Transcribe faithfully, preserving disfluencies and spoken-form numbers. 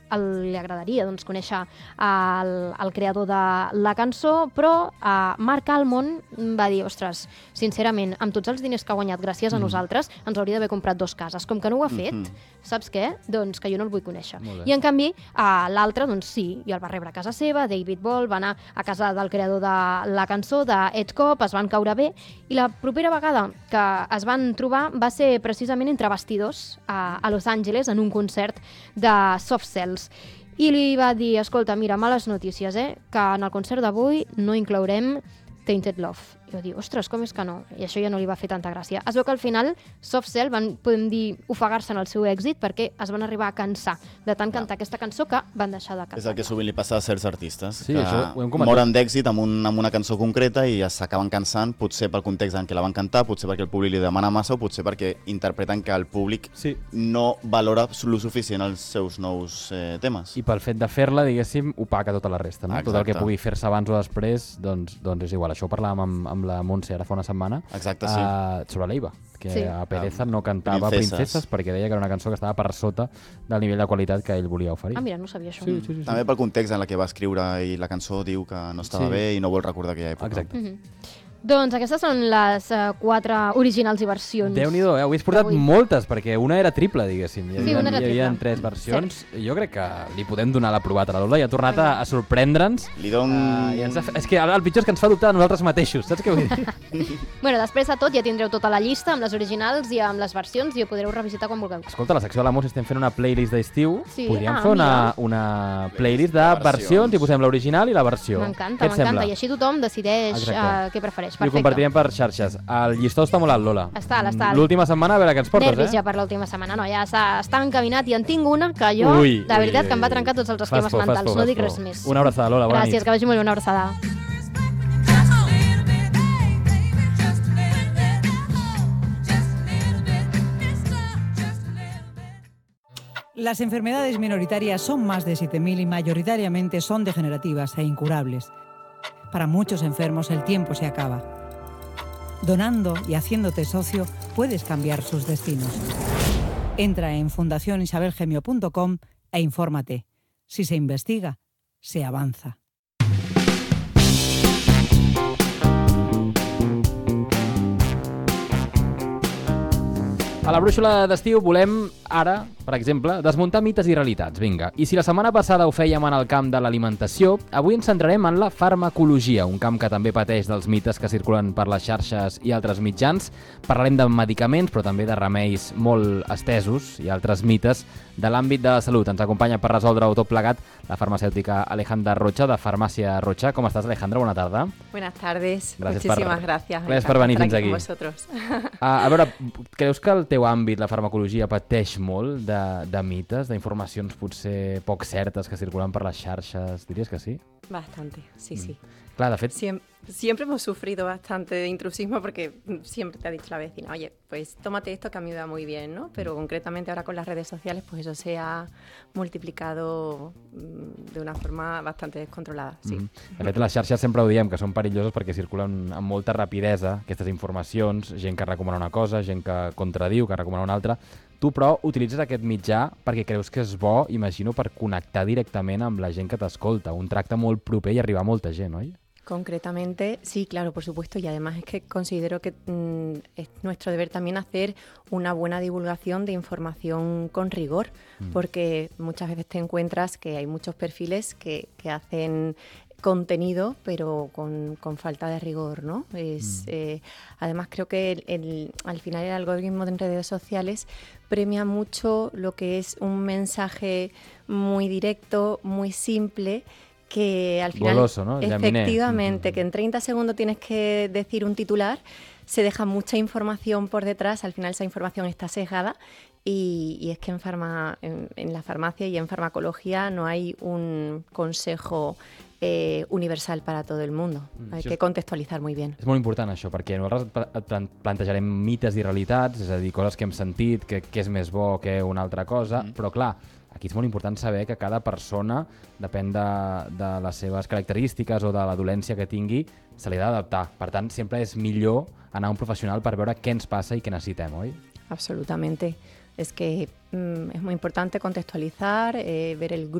el, li agradaria doncs, conèixer el, el creador de la cançó, però uh, Marc Almond va dir, ostres, sincerament, amb tots els diners que ha guanyat gràcies a nosaltres, ens hauria d'haver comprat dos cases. Com que no ho ha fet, mm-hmm. saps què? Doncs que jo no el vull conèixer. I en canvi, uh, l'altre, doncs sí, i el va rebre a casa seva, David Ball, va anar a casa del creador de la cançó, d'Ed Cobb, es van caure bé, i la propera vegada que es van trobar va ser precisament entre bastidors a, a Los Angeles en un concert de Soft Cells. I li va dir, escolta, mira, males notícies, eh? Que en el concert d'avui no inclourem Tainted Love. I va dir, ostres, com és que no? I això ja no li va fer tanta gràcia. Es veu que al final Soft Cell van, podem dir, ofegar-se en el seu èxit perquè es van arribar a cansar de tant cantar aquesta cançó que van deixar de cantar. És el que sovint li passa a certs artistes, sí, que això ho hem moren d'èxit amb, un, amb una cançó concreta i s'acaben cansant, potser pel context en què la van cantar, potser perquè el públic li demana massa o potser perquè interpreten que el públic sí. no valora lo suficient els seus nous eh, temes. I pel fet de fer-la, diguéssim, opaca tota la resta, no? Exacte. Tot el que pugui fer-se abans o després, doncs, doncs és igual. Això ho parlàvem amb, amb la Montse ara fa una setmana. Exacte, sí. Uh, sobre l'Eiva, que sí. a Pereza no cantava Princeses. Princeses perquè deia que era una cançó que estava per sota del nivell de qualitat que ell volia oferir. Ah, mira, no sabia això. Sí, sí, sí, sí. També pel context en el que va escriure i la cançó diu que no estava sí. bé i no vol recordar aquella època. Exacte. Mm-hmm. Doncs aquestes són les uh, quatre originals i versions. Déu-n'hi-do, eh? Avui has portat moltes, perquè una era triple, diguéssim. Hi havia, sí, una era hi havia triple. tres versions. Cert. Jo crec que li podem donar l'aprovat a la Lola i ha tornat a, a sorprendre'ns. Li don... Uh, i ens ha... És que el, el pitjor és que ens fa dubtar a nosaltres mateixos, saps què vull dir? Bueno, després de tot ja tindreu tota la llista amb les originals i amb les versions i ho podreu revisitar quan vulgueu. Escolta, a la secció de la música estem fent una playlist d'estiu. Sí. Podríem ah, fer una, mira. una playlist de versions. versions i posem l'original i la versió. M'encanta, m'encanta. I així tothom decideix uh, què prefereix. Perfecte. I ho compartirem per xarxes. El llistó està molt alt, Lola. Està, està. L'última setmana, a veure què ens portes, Nervis eh? ja per l'última setmana. No, ja està encaminat i en tinc una que jo, ui, de veritat, ui, que em va trencar tots els esquemes por, mentals. por, No dic por. res més. Una abraçada, Lola. Bona Gràcies, nit. que vagi molt bé. Una abraçada. Las enfermedades minoritarias son más de siete mil y mayoritariamente son degenerativas e incurables. Para muchos enfermos el tiempo se acaba. Donando y haciéndote socio puedes cambiar sus destinos. Entra en fundación isabel gemio punto com e infórmate. Si se investiga, se avanza. A la brúixola d'estiu volem, ara, per exemple, desmuntar mites i realitats. Vinga. I si la setmana passada ho fèiem en el camp de l'alimentació, avui ens centrarem en la farmacologia, un camp que també pateix dels mites que circulen per les xarxes i altres mitjans. Parlarem de medicaments, però també de remeis molt estesos i altres mites de l'àmbit de la salut. Ens acompanya per resoldre-ho tot plegat la farmacèutica Alejandra Rocha, de Farmàcia Rocha. Com estàs, Alejandra? Bona tarda. Buenas tardes. Gràcies Muchísimas per, gracias. Gràcies per venir fins aquí. Vosotros. A, a veure, creus que el teu àmbit, la farmacologia, pateix molt de, de mites, d'informacions potser poc certes que circulen per les xarxes? Diries que sí? Bastante, sí, sí. Claro, de fet... Siempre, siempre hemos sufrido bastante de intrusismo porque siempre te ha dicho la vecina, oye, pues tómate esto que a mí me va muy bien, ¿no? Pero concretamente ahora con las redes sociales, pues eso se ha multiplicado de una forma bastante descontrolada, sí. Mm-hmm. De fet, les xarxes sempre ho diem, que són perilloses perquè circulen amb molta rapidesa aquestes informacions, gent que recomana una cosa, gent que contradiu, que recomana una altra. Tu, però, utilitzes aquest mitjà perquè creus que és bo, imagino, per connectar directament amb la gent que t'escolta. Un tracte molt proper i arribar a molta gent, oi? Concretamente, sí, claro, por supuesto, y además es que considero que mmm, es nuestro deber también hacer una buena divulgación de información con rigor, mm. porque muchas veces te encuentras que hay muchos perfiles que, que hacen contenido, pero con, con falta de rigor, ¿no? Es, mm. eh, además, creo que el, el, al final el algoritmo de redes sociales premia mucho lo que es un mensaje muy directo, muy simple, que al final, Goloso, ¿no? efectivamente, que en treinta segundos tienes que decir un titular, se deja mucha información por detrás, al final esa información está sesgada y, y es que en, farma, en, en la farmacia y en farmacología no hay un consejo eh, universal para todo el mundo. Mm, hay que és, contextualitzar muy bien. És molt important això, perquè nosaltres et plantejarem mites i realitats, és a dir, coses que hem sentit, que, que és més bo que una altra cosa, mm. però clar, aquí és molt important saber que cada persona, depèn de, de les seves característiques o de la dolència que tingui, se li ha d'adaptar. Per tant, sempre és millor anar a un professional per veure què ens passa i què necessitem, oi? Absolutamente. Es que mm, es muy importante contextualizar, eh, ver el grupo